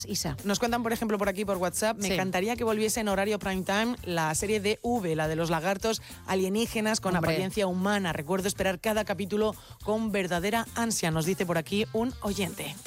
Isa. Nos cuentan, por ejemplo, por aquí, por WhatsApp, me encantaría que volviese en horario prime time la serie de V, la de los lagartos alienígenas con apariencia humana. Recuerdo esperar cada capítulo con verdadera ansia, nos dice por aquí un oyente.